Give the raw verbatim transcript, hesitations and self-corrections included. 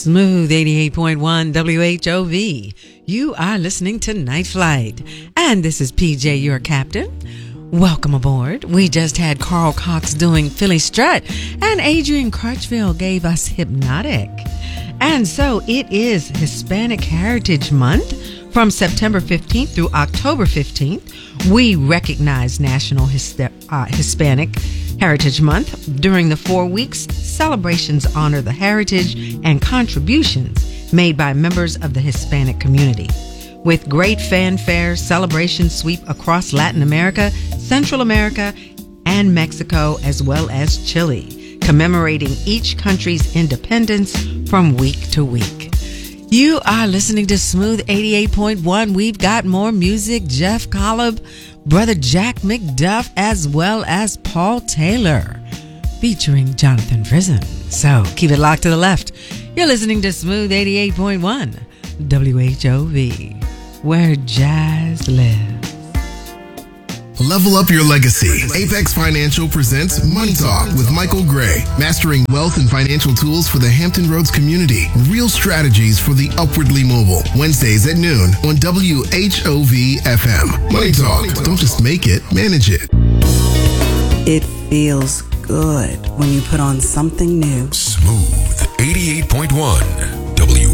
Smooth eighty-eight point one W H O V. You are listening to Night Flight. And this is P J, your captain. Welcome aboard. We just had Carl Cox doing Philly Strut, and Adrian Crutchfield gave us Hypnotic. And so it is Hispanic Heritage Month. From September fifteenth through October fifteenth, we recognize National His- uh, Hispanic Heritage Month. During the four weeks, celebrations honor the heritage and contributions made by members of the Hispanic community. With great fanfare, celebrations sweep across Latin America, Central America, and Mexico, as well as Chile, commemorating each country's independence from week to week. You are listening to Smooth eighty-eight point one. We've got more music. Jeff Collab, Brother Jack McDuff, as well as Paul Taylor, featuring Jonathan Prison. So keep it locked to the left. You're listening to Smooth eighty-eight point one W H O V, where jazz lives. Level up your legacy. Apex Financial presents Money Talk with Michael Gray. Mastering wealth and financial tools for the Hampton Roads community. Real strategies for the upwardly mobile. Wednesdays at noon on W H O V F M. Money Talk. Don't just make it, manage it. It feels good when you put on something new. Smooth eighty-eight point one W